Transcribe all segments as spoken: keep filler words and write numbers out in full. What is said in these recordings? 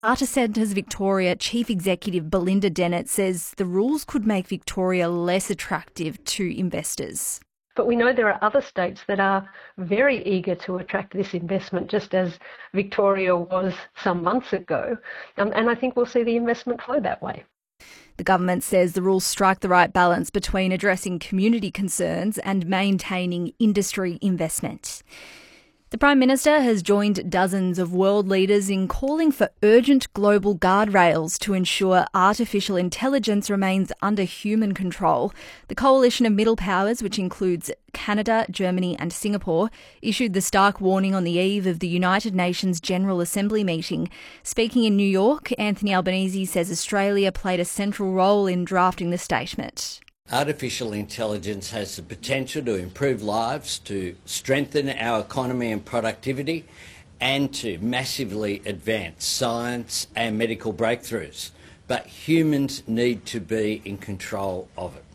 Articentres Victoria Chief Executive Belinda Dennett says the rules could make Victoria less attractive to investors. But we know there are other states that are very eager to attract this investment, just as Victoria was some months ago. Um, and I think we'll see the investment flow that way. The government says the rules strike the right balance between addressing community concerns and maintaining industry investment. The Prime Minister has joined dozens of world leaders in calling for urgent global guardrails to ensure artificial intelligence remains under human control. The coalition of middle powers, which includes Canada, Germany and Singapore, issued the stark warning on the eve of the United Nations General Assembly meeting. Speaking in New York, Anthony Albanese says Australia played a central role in drafting the statement. Artificial intelligence has the potential to improve lives, to strengthen our economy and productivity, and to massively advance science and medical breakthroughs. But humans need to be in control of it.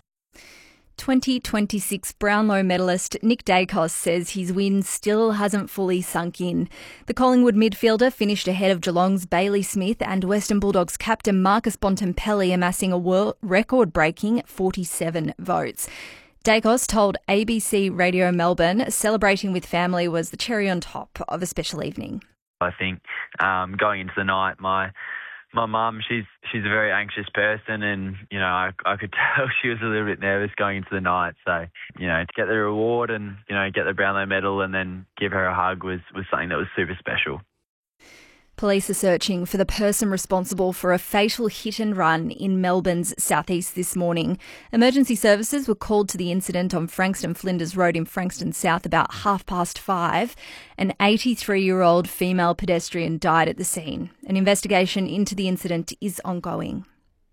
twenty twenty-six Brownlow medalist Nick Daicos says his win still hasn't fully sunk in. The Collingwood midfielder finished ahead of Geelong's Bailey Smith and Western Bulldogs captain Marcus Bontempelli, amassing a world record-breaking forty-seven votes. Daicos told A B C Radio Melbourne celebrating with family was the cherry on top of a special evening. I think um, going into the night, my My mum, she's she's a very anxious person, and, you know, I, I could tell she was a little bit nervous going into the night. So, you know, to get the reward and, you know, get the Brownlow medal and then give her a hug was, was something that was super special. Police are searching for the person responsible for a fatal hit and run in Melbourne's southeast this morning. Emergency services were called to the incident on Frankston Flinders Road in Frankston South about half past five. An eighty-three-year-old female pedestrian died at the scene. An investigation into the incident is ongoing.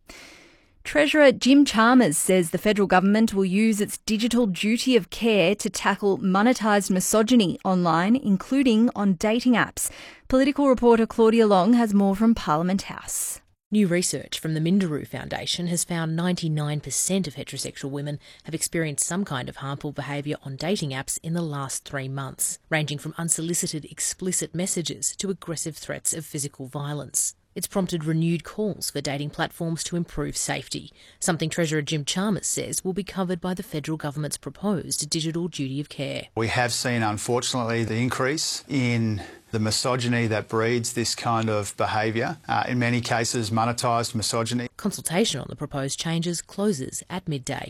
Treasurer Jim Chalmers says the federal government will use its digital duty of care to tackle monetised misogyny online, including on dating apps. Political reporter Claudia Long has more from Parliament House. New research from the Minderoo Foundation has found ninety-nine percent of heterosexual women have experienced some kind of harmful behaviour on dating apps in the last three months, ranging from unsolicited explicit messages to aggressive threats of physical violence. It's prompted renewed calls for dating platforms to improve safety, something Treasurer Jim Chalmers says will be covered by the federal government's proposed digital duty of care. We have seen, unfortunately, the increase in the misogyny that breeds this kind of behaviour, uh, in many cases monetised misogyny. Consultation on the proposed changes closes at midday.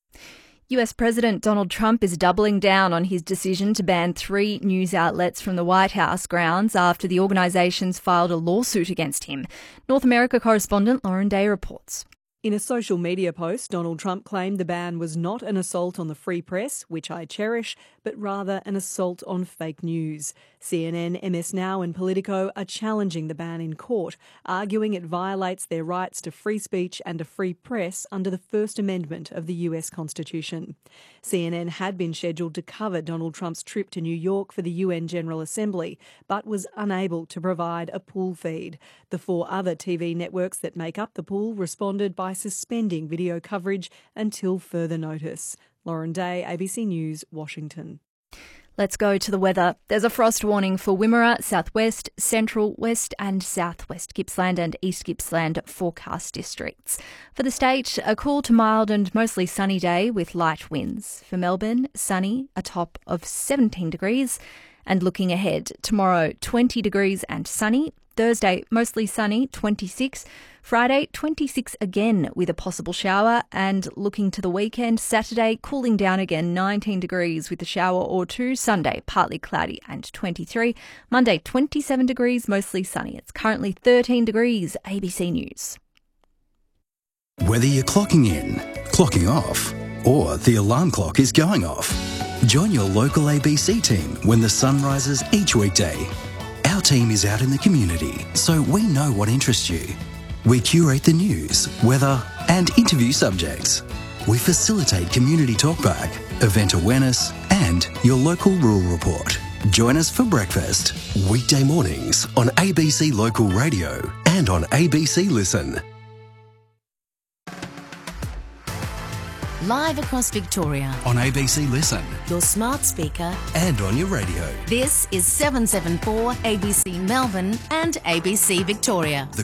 U S President Donald Trump is doubling down on his decision to ban three news outlets from the White House grounds after the organisations filed a lawsuit against him. North America correspondent Lauren Day reports. In a social media post, Donald Trump claimed the ban was not an assault on the free press, which I cherish, but rather an assault on fake news. C N N, M S Now and Politico are challenging the ban in court, arguing it violates their rights to free speech and a free press under the First Amendment of the U S Constitution. C N N had been scheduled to cover Donald Trump's trip to New York for the U N General Assembly, but was unable to provide a pool feed. The four other T V networks that make up the pool responded by suspending video coverage until further notice. Lauren Day, A B C News, Washington. Let's go to the weather. There's a frost warning for Wimmera, southwest, central, west and southwest Gippsland and East Gippsland forecast districts. For the state, a cool to mild and mostly sunny day with light winds. For Melbourne, sunny, a top of seventeen degrees. And looking ahead, tomorrow, twenty degrees and sunny. Thursday, mostly sunny, twenty-six. Friday, twenty-six again with a possible shower. And looking to the weekend, Saturday, cooling down again, nineteen degrees with a shower or two. Sunday, partly cloudy and twenty-three. Monday, twenty-seven degrees, mostly sunny. It's currently thirteen degrees. A B C News. Whether you're clocking in, clocking off, or the alarm clock is going off, join your local A B C team when the sun rises each weekday. Our team is out in the community, so we know what interests you. We curate the news, weather, and interview subjects. We facilitate community talkback, event awareness, and your local rural report. Join us for breakfast. Weekday mornings on A B C Local Radio and on A B C Listen. live across Victoria. On A B C Listen Your smart speaker. and on your radio. This is seven seven four A B C Melbourne and A B C Victoria.